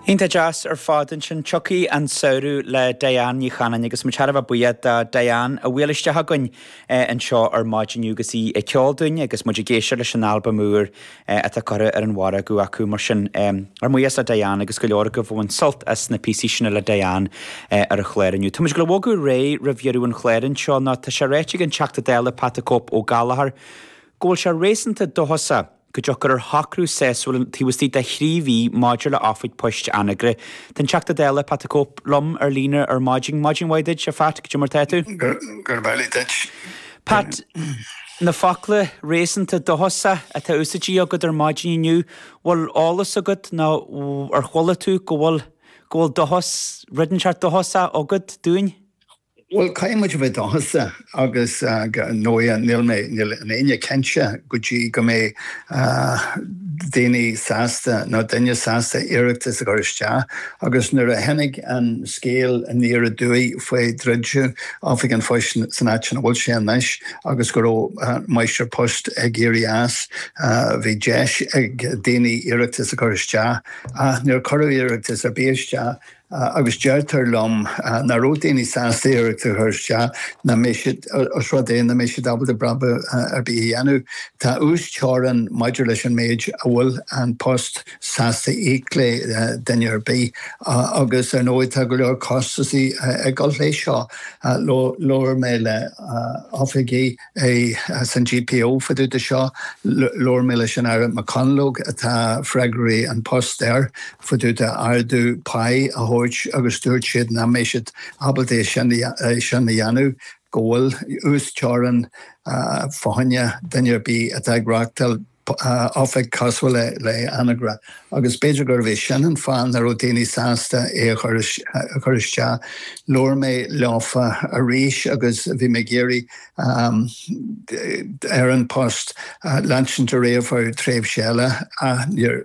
Ínta jazz fádan sin choí an saoú le Diane í chanan agus mu tearh buiad Diane a bhfuiliste hagann an seo ar máidinúgus í ceolúin agus mu géisiir leis an alba múr a chora ar an bhara go acu mar sin ar muas a Diane agus go leor go bhhain sult as na PC sinna le Diane ar a chléirniu. Tá go bhgu ré rahhearú an chléirann seo ná tá sé réite an teachta déile patacóp ó Galahar. Ggóil se réanta dohosa go jogur ar hacrú séúil tíhastí de chríomhí máidir le áfuid poist anagre. Den teachta déile patacóp lom ar lína ar máiding waidid se fat go mar teú? Gur bailí dit. Pat, na facla réanta dohosa a tá úsatí agad ar máidinniu bhfuil álas agad ná ar chola tú go bhfuil dohos ridanseart dohosa agad dúin? Well, caiimiid bheith dohasa agus nóia níl aine kense gotí go mé déine sásta nó daine sásta iireachtas a goiste agus nuair a hennig an scéal a níor a dúí faoi dridú áfik an foiis san áitina bhil sé neis agus go meistear post ag géirí as bhí deis ag déine iireachtas a goiste nuair choú iireachtas a béiste agus deirtar lom na ródaoine sástaíireachta thuirste na méisiid osradéin na méisiid dabal de brabe ar bí dhéanú. Tá ús tearan maidir leis an méid a bhfuil an post sásta éclé daine ar bí agus ar nóid tá go leor costaí ag galléis seo lóir mé le áfigí san GPO faú de seo lóir mé leis an air McConlog atá freigraí an post air faú de ardú pai a agus dúirt siad na méisiid abaldé sin na dhéanú ggóil ús tearan fáinne daine bí a agreachtal áfik cosfuil le anagra. Agus beidir gur bhí sinan fan ar ó déine sásta é chuiriste lóir mé láfa a ríis agus bhí mé géirí ar an post lansin a réomh ar tréimh seile a